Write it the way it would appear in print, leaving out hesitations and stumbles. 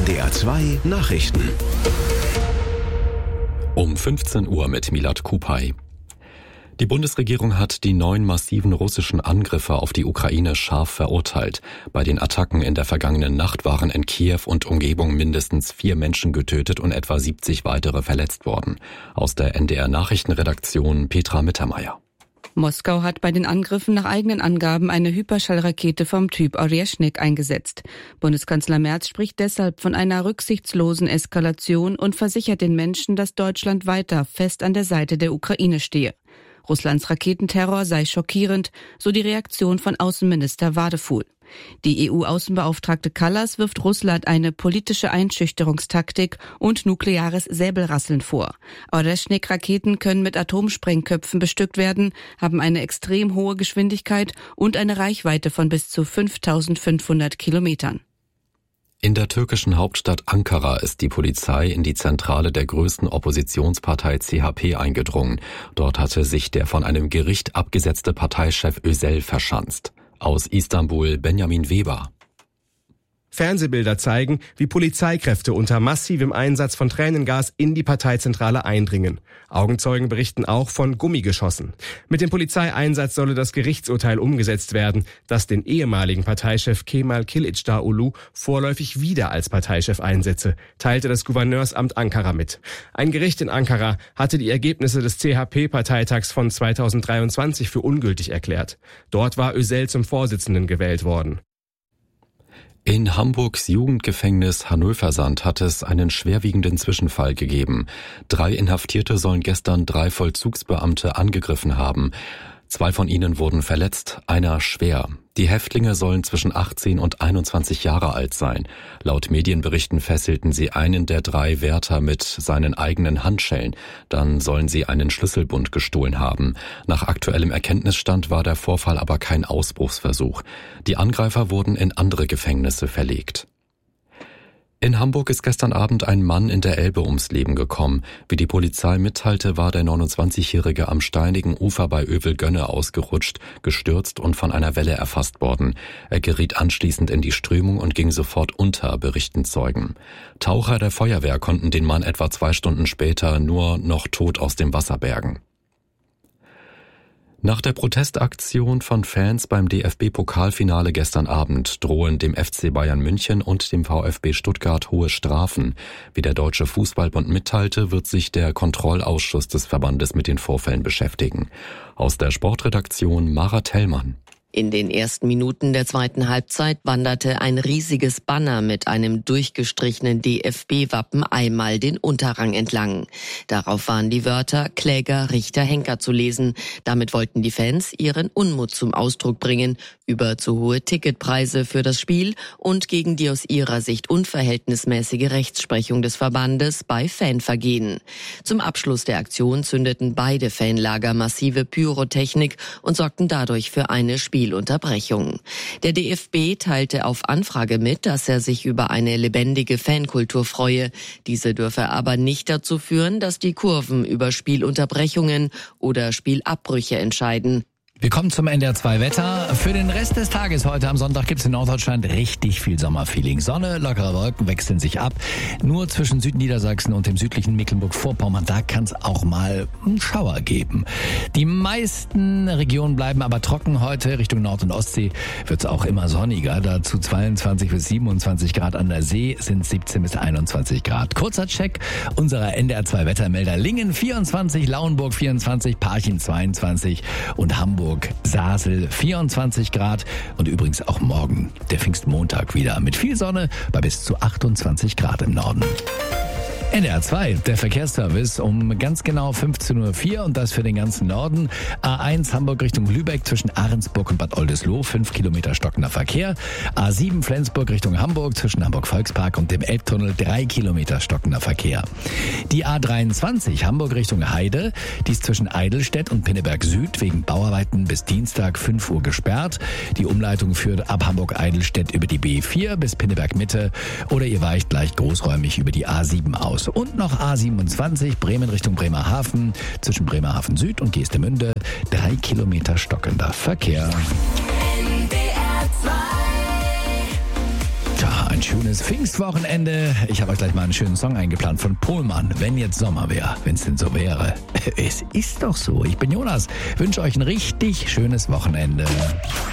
NDR 2 Nachrichten. Um 15 Uhr mit Milad Kupay. Die Bundesregierung hat die 9 massiven russischen Angriffe auf die Ukraine scharf verurteilt. Bei den Attacken in der vergangenen Nacht waren in Kiew und Umgebung mindestens 4 Menschen getötet und etwa 70 weitere verletzt worden. Aus der NDR Nachrichtenredaktion Petra Mittermeier. Moskau hat bei den Angriffen nach eigenen Angaben eine Hyperschallrakete vom Typ Oryeshnik eingesetzt. Bundeskanzler Merz spricht deshalb von einer rücksichtslosen Eskalation und versichert den Menschen, dass Deutschland weiter fest an der Seite der Ukraine stehe. Russlands Raketenterror sei schockierend, so die Reaktion von Außenminister Wadefuhl. Die EU-Außenbeauftragte Kallas wirft Russland eine politische Einschüchterungstaktik und nukleares Säbelrasseln vor. Oryeshnik-Raketen können mit Atomsprengköpfen bestückt werden, haben eine extrem hohe Geschwindigkeit und eine Reichweite von bis zu 5.500 Kilometern. In der türkischen Hauptstadt Ankara ist die Polizei in die Zentrale der größten Oppositionspartei CHP eingedrungen. Dort hatte sich der von einem Gericht abgesetzte Parteichef Özel verschanzt. Aus Istanbul Benjamin Weber. Fernsehbilder zeigen, wie Polizeikräfte unter massivem Einsatz von Tränengas in die Parteizentrale eindringen. Augenzeugen berichten auch von Gummigeschossen. Mit dem Polizeieinsatz solle das Gerichtsurteil umgesetzt werden, das den ehemaligen Parteichef Kemal Kılıçdaroğlu vorläufig wieder als Parteichef einsetze, teilte das Gouverneursamt Ankara mit. Ein Gericht in Ankara hatte die Ergebnisse des CHP-Parteitags von 2023 für ungültig erklärt. Dort war Özel zum Vorsitzenden gewählt worden. In Hamburgs Jugendgefängnis Hannoversand hat es einen schwerwiegenden Zwischenfall gegeben. 3 Inhaftierte sollen gestern 3 Vollzugsbeamte angegriffen haben. 2 von ihnen wurden verletzt, einer schwer. Die Häftlinge sollen zwischen 18 und 21 Jahre alt sein. Laut Medienberichten fesselten sie einen der 3 Wärter mit seinen eigenen Handschellen. Dann sollen sie einen Schlüsselbund gestohlen haben. Nach aktuellem Erkenntnisstand war der Vorfall aber kein Ausbruchsversuch. Die Angreifer wurden in andere Gefängnisse verlegt. In Hamburg ist gestern Abend ein Mann in der Elbe ums Leben gekommen. Wie die Polizei mitteilte, war der 29-Jährige am steinigen Ufer bei Övelgönne ausgerutscht, gestürzt und von einer Welle erfasst worden. Er geriet anschließend in die Strömung und ging sofort unter, berichten Zeugen. Taucher der Feuerwehr konnten den Mann etwa 2 Stunden später nur noch tot aus dem Wasser bergen. Nach der Protestaktion von Fans beim DFB-Pokalfinale gestern Abend drohen dem FC Bayern München und dem VfB Stuttgart hohe Strafen. Wie der Deutsche Fußballbund mitteilte, wird sich der Kontrollausschuss des Verbandes mit den Vorfällen beschäftigen. Aus der Sportredaktion Mara Tellmann. In den ersten Minuten der zweiten Halbzeit wanderte ein riesiges Banner mit einem durchgestrichenen DFB-Wappen einmal den Unterrang entlang. Darauf waren die Wörter Kläger, Richter, Henker zu lesen. Damit wollten die Fans ihren Unmut zum Ausdruck bringen über zu hohe Ticketpreise für das Spiel und gegen die aus ihrer Sicht unverhältnismäßige Rechtsprechung des Verbandes bei Fanvergehen. Zum Abschluss der Aktion zündeten beide Fanlager massive Pyrotechnik und sorgten dadurch für eine Spielunterbrechung. Der DFB teilte auf Anfrage mit, dass er sich über eine lebendige Fankultur freue. Diese dürfe aber nicht dazu führen, dass die Kurven über Spielunterbrechungen oder Spielabbrüche entscheiden. Wir kommen zum NDR 2 Wetter. Für den Rest des Tages heute am Sonntag gibt es in Norddeutschland richtig viel Sommerfeeling. Sonne, lockere Wolken wechseln sich ab. Nur zwischen Südniedersachsen und dem südlichen Mecklenburg-Vorpommern, da kann es auch mal einen Schauer geben. Die meisten Regionen bleiben aber trocken heute. Richtung Nord- und Ostsee wird es auch immer sonniger. Dazu 22 bis 27 Grad an der See sind 17 bis 21 Grad. Kurzer Check unserer NDR 2 Wettermelder. Lingen 24, Lauenburg 24, Parchim 22 und Hamburg Sasel 24 Grad und übrigens auch morgen, der Pfingstmontag wieder mit viel Sonne bei bis zu 28 Grad im Norden. NDR 2, der Verkehrsservice um ganz genau 15.04 Uhr und das für den ganzen Norden. A1 Hamburg Richtung Lübeck zwischen Ahrensburg und Bad Oldesloe, 5 Kilometer stockender Verkehr. A7 Flensburg Richtung Hamburg zwischen Hamburg Volkspark und dem Elbtunnel, 3 Kilometer stockender Verkehr. Die A23 Hamburg Richtung Heide, die ist zwischen Eidelstedt und Pinneberg Süd wegen Bauarbeiten bis Dienstag 5 Uhr gesperrt. Die Umleitung führt ab Hamburg-Eidelstedt über die B4 bis Pinneberg Mitte oder ihr weicht gleich großräumig über die A7 aus. Und noch A27 Bremen Richtung Bremerhaven zwischen Bremerhaven Süd und Geestemünde, 3 Kilometer stockender Verkehr. NDR 2 Tja, ein schönes Pfingstwochenende. Ich habe euch gleich mal einen schönen Song eingeplant von Pohlmann. Wenn jetzt Sommer wäre, wenn es denn so wäre. Es ist doch so. Ich bin Jonas. Wünsche euch ein richtig schönes Wochenende.